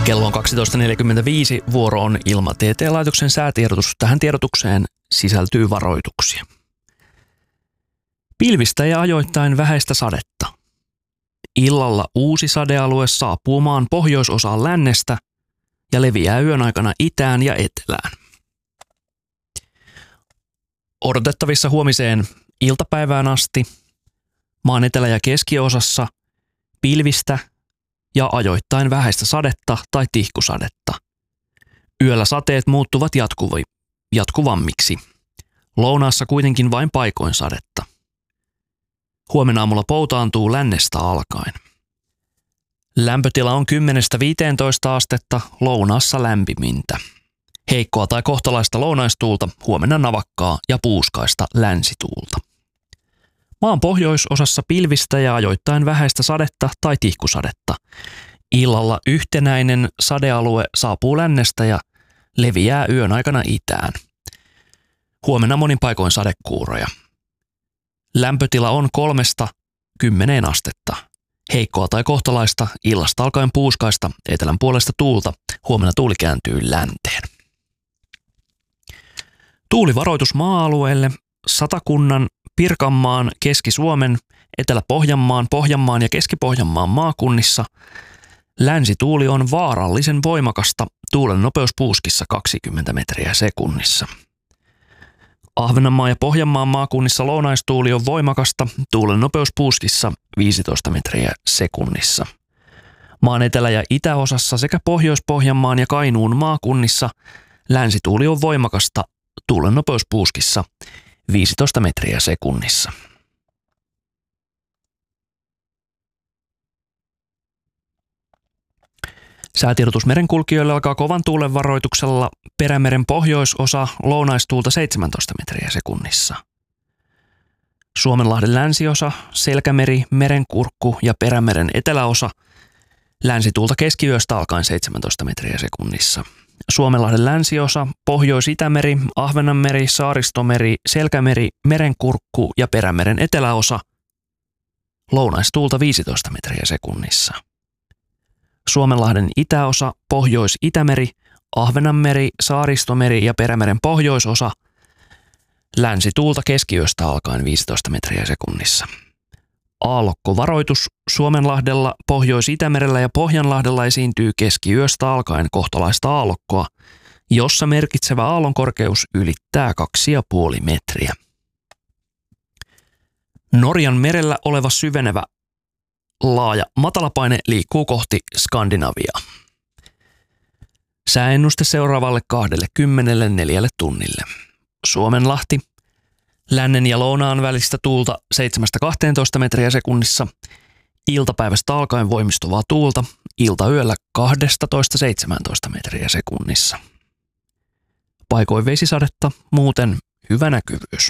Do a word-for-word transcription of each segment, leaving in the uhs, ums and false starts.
Kello on kaksitoista neljäkymmentäviisi, vuoro on Ilmatieteen laitoksen säätiedotus. Tähän tiedotukseen sisältyy varoituksia. Pilvistä ja ajoittain vähäistä sadetta. Illalla uusi sadealue saapuu maan pohjoisosaan lännestä ja leviää yön aikana itään ja etelään. Odotettavissa huomiseen iltapäivään asti maan etelä- ja keskiosassa pilvistä ja ajoittain vähäistä sadetta tai tihkusadetta. Yöllä sateet muuttuvat jatkuvi, jatkuvammiksi. Lounaassa kuitenkin vain paikoin sadetta. Huomenna aamulla poutaantuu lännestä alkaen. Lämpötila on kymmenestä viiteentoista astetta, lounaassa lämpimintä. Heikkoa tai kohtalaista lounaistuulta, huomenna navakkaa ja puuskaista länsituulta. Maan pohjoisosassa pilvistä ja ajoittain vähäistä sadetta tai tihkusadetta. Illalla yhtenäinen sadealue saapuu lännestä ja leviää yön aikana itään. Huomenna monin paikoin sadekuuroja. Lämpötila on kolmesta kymmeneen astetta. Heikkoa tai kohtalaista, illasta alkaen puuskaista, etelän puolesta tuulta. Huomenna tuuli kääntyy länteen. Tuulivaroitus maa-alueelle Satakunnan, Pirkanmaan, Keski-Suomen, Etelä-Pohjanmaan, Pohjanmaan ja Keski-Pohjanmaan maakunnissa. Länsituuli on vaarallisen voimakasta, tuulen nopeus puuskissa kaksikymmentä metriä sekunnissa. Ahvenanmaan ja Pohjanmaan maakunnissa lounaistuuli on voimakasta, tuulen nopeus puuskissa viisitoista metriä sekunnissa. Maan etelä- ja itäosassa sekä Pohjois-Pohjanmaan ja Kainuun maakunnissa länsituuli on voimakasta, tuulen nopeus puuskissa viisitoista metriä sekunnissa. Säätiedotus merenkulkijoille alkaa kovan tuulen varoituksella. Perämeren pohjoisosa lounaistuulta seitsemäntoista metriä sekunnissa. Suomenlahden länsiosa, Selkämeri, Merenkurkku ja Perämeren eteläosa länsituulta keskiyöstä alkaen seitsemäntoista metriä sekunnissa. Suomenlahden länsiosa, Pohjois-Itämeri, Ahvenanmeri, Saaristomeri, Selkämeri, Merenkurkku ja Perämeren eteläosa lounaistuulta viisitoista metriä sekunnissa. Suomenlahden itäosa, Pohjois-Itämeri, Ahvenanmeri, Saaristomeri ja Perämeren pohjoisosa länsituulta keskiyöstä alkaen viisitoista metriä sekunnissa. Aallokkovaroitus Suomenlahdella, Pohjois-Itämerellä ja Pohjanlahdella esiintyy keskiyöstä alkaen kohtalaista aallokkoa, jossa merkitsevä aallonkorkeus ylittää kaksi pilkku viisi metriä. Norjan merellä oleva syvenevä laaja matalapaine liikkuu kohti Skandinaviaa. Sääennuste seuraavalle kaksikymmentäneljä tunnille. Suomenlahti. Lännen ja lounaan välistä tuulta seitsemästä kahteentoista metriä sekunnissa. Iltapäivästä alkaen voimistuvaa tuulta. Iltayöllä kaksitoista seitsemäntoista metriä sekunnissa. Paikoin vesisadetta, muuten hyvä näkyvyys.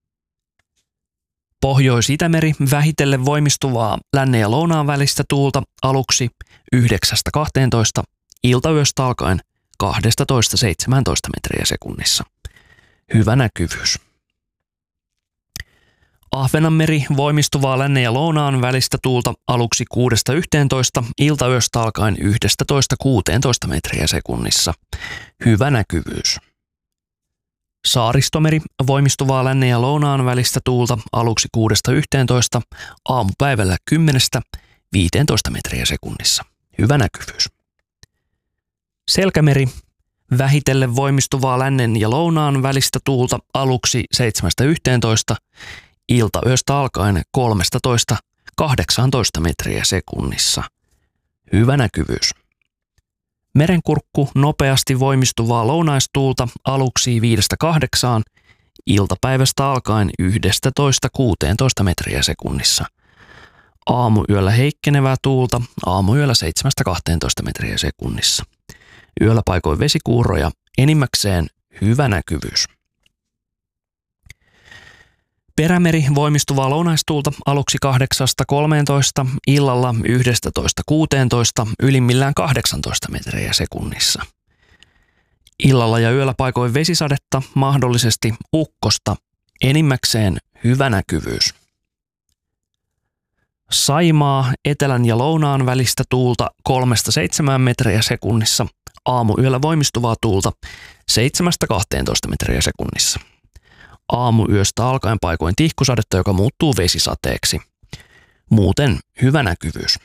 Pohjois-Itämeri vähitellen voimistuvaa lännen ja lounaan välistä tuulta aluksi yhdeksästä kahteentoista, iltayöstä alkaen kaksitoista seitsemäntoista metriä sekunnissa. Hyvä näkyvyys. Ahvenanmeri voimistuvaa lännen ja lounaan välistä tuulta aluksi kuudesta yhteentoista, iltayöstä alkaen yhdestätoista kuuteentoista metriä sekunnissa. Hyvä näkyvyys. Saaristomeri voimistuvaa lännen ja lounaan välistä tuulta aluksi kuudesta yhteentoista, aamupäivällä kymmenestä viiteentoista metriä sekunnissa. Hyvä näkyvyys. Selkämeri vähitellen voimistuvaa lännen ja lounaan välistä tuulta aluksi seitsemästä yhteentoista, iltayöstä alkaen kolmetoista kahdeksantoista metriä sekunnissa. Hyvä näkyvyys. Merenkurkku nopeasti voimistuvaa lounaistuulta aluksi viidestä kahdeksaan, iltapäivästä alkaen yhdestätoista kuuteentoista metriä sekunnissa. Aamuyöllä heikkenevää tuulta, aamuyöllä seitsemästä kahteentoista metriä sekunnissa. Yöllä paikoin vesikuuroja, enimmäkseen hyvä näkyvyys. Perämeri voimistuvaa lounaistuulta aluksi kahdeksasta kolmeentoista, illalla yhdestätoista kuuteentoista, ylimmillään kahdeksantoista metriä sekunnissa. Illalla ja yöllä paikoin vesisadetta, mahdollisesti ukkosta, enimmäkseen hyvä näkyvyys. Saimaa etelän ja lounaan välistä tuulta kolmesta seitsemään metriä sekunnissa. Aamuyöllä voimistuvaa tuulta seitsemästä kahteentoista metriä sekunnissa. Aamuyöstä alkaen paikoin tihkusadetta, joka muuttuu vesisateeksi. Muuten hyvä näkyvyys.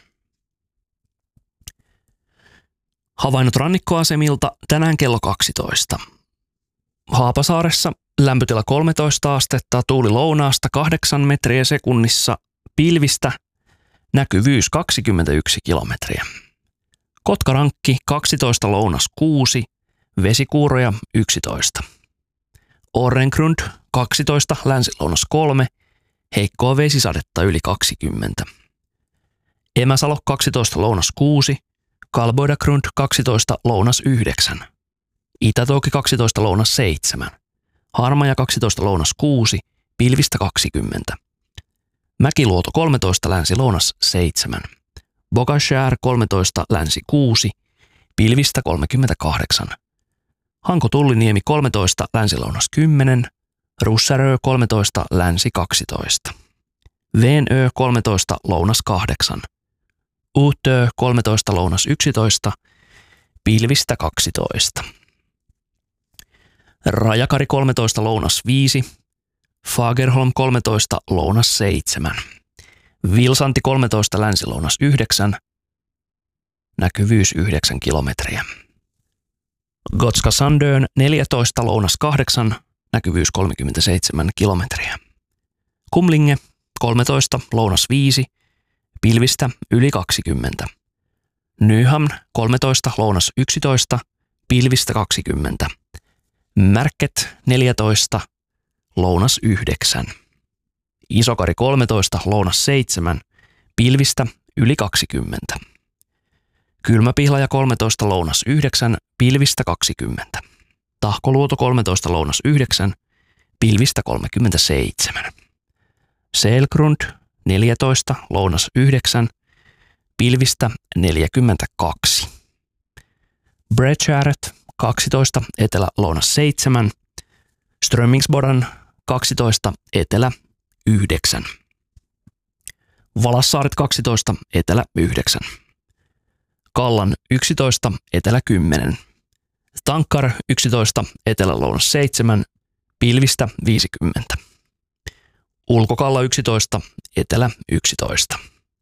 Havainnot rannikkoasemilta tänään kello kaksitoista. Haapasaaressa lämpötila kolmetoista astetta, tuuli lounaasta kahdeksan metriä sekunnissa, pilvistä, näkyvyys kaksikymmentäyksi kilometriä. Kotkarankki kaksitoista, lounas kuusi, vesikuuroja yksitoista. Orrengrund kaksitoista, länsilounas kolme, heikkoa vesisadetta yli kaksikymmentä. Emäsalo kaksitoista, lounas kuusi, Kalboidagrund kaksitoista, lounas yhdeksän. Itätouki kaksitoista, lounas seitsemän. Harmaja kaksitoista, lounas kuusi, pilvistä kaksikymmentä. Mäkiluoto kolmetoista, länsi-lounas seitsemän. Bogashär kolmetoista, länsi kuusi, pilvistä kolmekymmentäkahdeksan. Hanko-Tulliniemi kolmetoista, länsi-lounas kymmenen. Russärö kolmetoista, länsi kaksitoista. Veenö kolmetoista, lounas kahdeksan. Uutö kolmetoista, lounas yksitoista, pilvistä kaksitoista. Rajakari kolmetoista, lounas viisi, Fagerholm kolmetoista, lounas seitsemän. Vilsanti kolmetoista, länsi-lounas yhdeksän, näkyvyys yhdeksän kilometriä. Gotska Sandön neljätoista, lounas kahdeksan, näkyvyys kolmekymmentäseitsemän kilometriä. Kumlinge kolmetoista, lounas viisi, pilvistä yli kaksikymmentä. Nyhamn kolmetoista, lounas yksitoista, pilvistä kaksikymmentä. Märket neljätoista, lounas yhdeksän. Isokari kolmetoista, lounas seitsemän, pilvistä yli kaksikymmentä. Kylmäpihlaja kolmetoista, lounas yhdeksän, pilvistä kaksikymmentä. Tahkoluoto kolmetoista, lounas yhdeksän, pilvistä kolmekymmentäseitsemän. Selgrund neljätoista, lounas yhdeksän, pilvistä neljäkymmentäkaksi. Bredskäret kaksitoista, etelä lounas seitsemän, Strömingsbodan kaksitoista, etelä yhdeksän. Valassaaret kaksitoista, etelä yhdeksän. Kallan yksitoista, etelä kymmenen. Tankkar yksitoista, etelä lounas seitsemän, pilvistä viisikymmentä. Ulkokalla yksitoista, etelä yksitoista.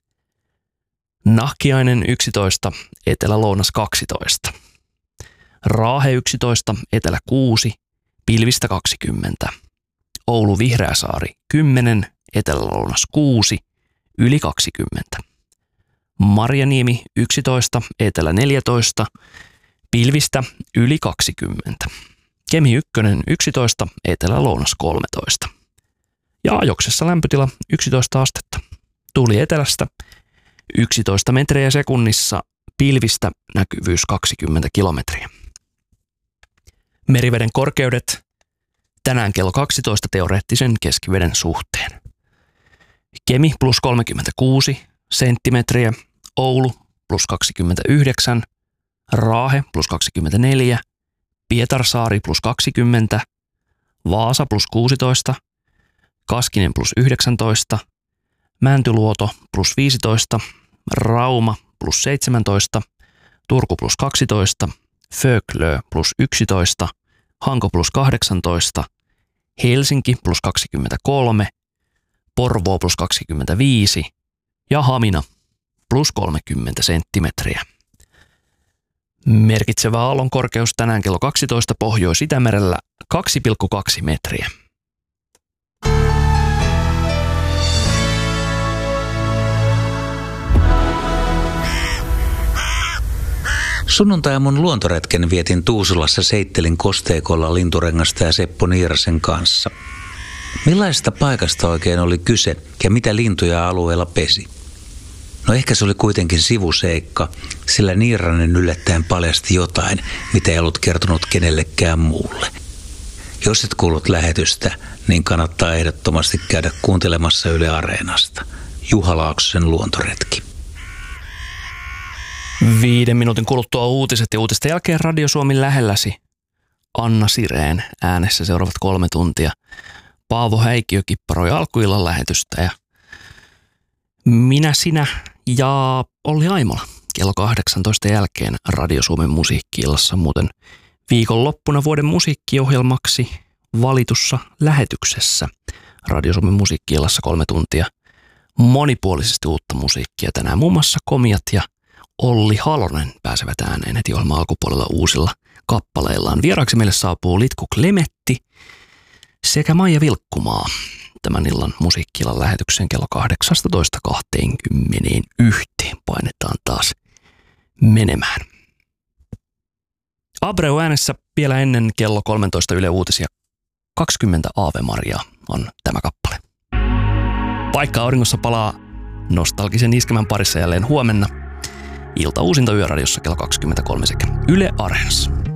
Nahkiainen yksitoista, etelä lounas kaksitoista. Raahe yksitoista, etelä kuusi, pilvistä kaksikymmentä. Oulu Vihreäsaari kymmenen, etelä lounas kuusi, yli kaksikymmentä. Marjaniemi yksitoista, etelä neljätoista, pilvistä yli kaksikymmentä. Kemi ykkönen yksitoista, etelä lounas kolmetoista. Ja Ajoksessa lämpötila yksitoista astetta. Tuuli etelästä yksitoista metriä sekunnissa, pilvistä näkyvyys kaksikymmentä kilometriä. Meriveden korkeudet tänään kello kaksitoista teoreettisen keskiveden suhteen. Kemi plus kolmekymmentäkuusi senttimetriä, Oulu plus kaksikymmentäyhdeksän, Raahe plus kaksikymmentäneljä, Pietarsaari plus kaksikymmentä, Vaasa plus kuusitoista, Kaskinen plus yhdeksäntoista, Mäntyluoto plus viisitoista, Rauma plus seitsemäntoista, Turku plus kaksitoista, Föglö plus yksitoista, Hanko plus kahdeksantoista, Helsinki plus kaksikymmentäkolme, Porvoo plus kaksikymmentäviisi ja Hamina plus kolmekymmentä senttimetriä. Merkitsevä aallon korkeus tänään kello kaksitoista Pohjois-Itämerellä kaksi pilkku kaksi metriä. Sunnuntai-aamun luontoretken vietin Tuusulassa Seittelin kosteikolla Linturengasta ja Seppo Niirasen kanssa. Millaisesta paikasta oikein oli kyse ja mitä lintuja alueella pesi? No ehkä se oli kuitenkin sivuseikka, sillä Niiranen yllättäen paljasti jotain, mitä ei ollut kertonut kenellekään muulle. Jos et kuullut lähetystä, niin kannattaa ehdottomasti käydä kuuntelemassa Yle Areenasta. Juha Laaksosen luontoretki. Viiden minuutin kuluttua uutiset ja uutisten jälkeen Radio Suomi lähelläsi. Anna Sireen äänessä seuraavat kolme tuntia. Paavo Häikiö kipparoi alkuillan lähetystä ja Minä, sinä ja Olli Aimola kello kahdeksantoista jälkeen Radio Suomen musiikki-illassa, muuten viikonloppuna vuoden musiikkiohjelmaksi valitussa lähetyksessä. Radio Suomen musiikki-illassa kolme tuntia monipuolisesti uutta musiikkia. Tänään muun muassa Komiat ja Olli Halonen pääsevät ääneen heti ohjelman alkupuolella uusilla kappaleillaan. Vieraaksi meille saapuu Litku Klemetti sekä Maija Vilkkumaa. Tämän illan musiikki-illan lähetyksen kello kahdeksastatoista kaksikymmentäyksi painetaan taas menemään. Abreu äänessä vielä ennen kello kolmetoista Yle Uutisia. kaksikymmentä Aave Maria on tämä kappale. Paikka auringossa palaa nostalgisen iskemän parissa jälleen huomenna. Ilta uusinta Yöradiossa kello kaksikymmentäkolme sekä Yle Areenassa.